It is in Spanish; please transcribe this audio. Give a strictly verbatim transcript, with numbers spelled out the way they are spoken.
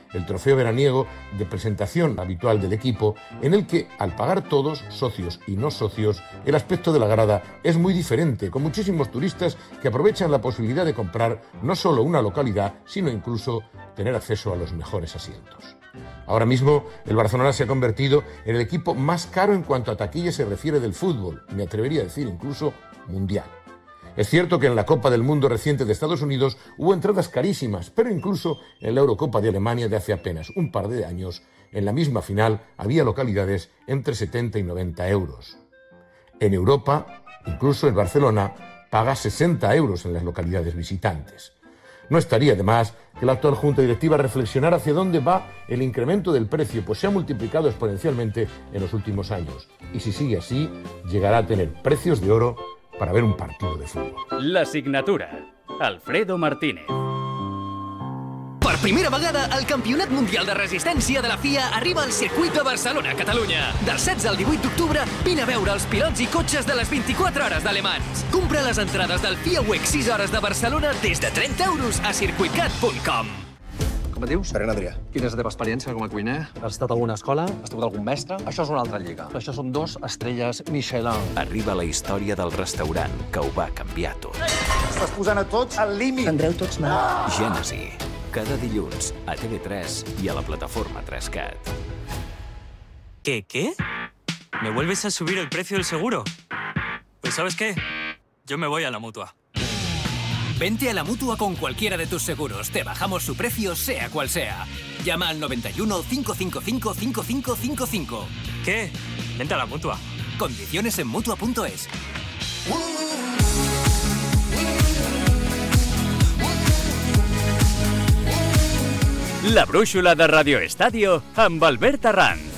el trofeo veraniego de presentación habitual del equipo, en el que, al pagar todos, socios y no socios, el aspecto de la grada es muy diferente, con muchísimos turistas que aprovechan la posibilidad de comprar no solo una localidad, sino incluso tener acceso a los mejores asientos. Ahora mismo, el Barcelona se ha convertido en el equipo más caro en cuanto a taquilla se refiere del fútbol, me atrevería a decir incluso mundial. Es cierto que en la Copa del Mundo reciente de Estados Unidos hubo entradas carísimas, pero incluso en la Eurocopa de Alemania de hace apenas un par de años, en la misma final había localidades entre setenta y noventa euros. En Europa, incluso el Barcelona paga sesenta euros en las localidades visitantes. No estaría de más que la actual Junta Directiva reflexionara hacia dónde va el incremento del precio, pues se ha multiplicado exponencialmente en los últimos años. Y si sigue así, llegará a tener precios de oro para ver un partido de fútbol. La signatura. Alfredo Martínez. Per primera vegada, el Campionat Mundial de Resistència de la F I A arriba al circuit de Barcelona, Catalunya. Del setze al divuit d'octubre, vine a veure els pilots i cotxes de les vint-i-quatre hores de Le Mans. Compra les entrades del F I A Week sis hores de Barcelona des de trenta euros a circuitcat punt com. Com et dius? Ferran Adrià. Quina és la teva experiència com a cuiner? Has estat a alguna escola? Has tingut algun mestre? Això és una altra lliga. Això són dos estrelles Michelin. Arriba la història del restaurant que ho va canviar tot. Estàs posant a tots al límit. Prendreu tots mal. Gènesi. Cada dilluns a T V tres y a la plataforma tres cat. ¿Qué? ¿Qué? ¿Me vuelves a subir el precio del seguro? Pues ¿sabes qué? Yo me voy a la Mutua. Vente a la Mutua con cualquiera de tus seguros. Te bajamos su precio, sea cual sea. Llama al noventa y uno, cinco cinco cinco, cinco cinco cinco cinco. ¿Qué? Vente a la Mutua. Condiciones en Mutua punto es. La brúixola de Radio Estadio amb Albert Arranz.